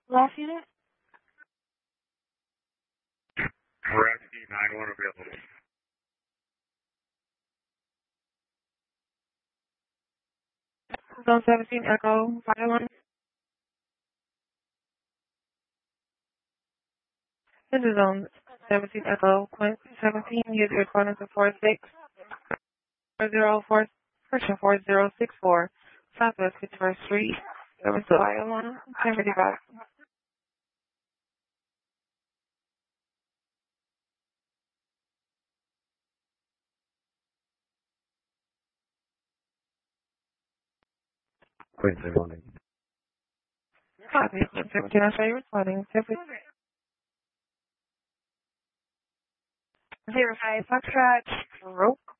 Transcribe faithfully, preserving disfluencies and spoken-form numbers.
Last unit? Rescue nine one available. Zone seventeen Echo, Vital one. This is Zone seventeen Echo, Quint seventeen, user recording to four six four zero four, person four zero six four, Southwest Couture Street, service to Vital one, ten fifty-five. Quincy morning. Copy, Quint seventeen, I show you responding, zero five Foxtrot, Rope.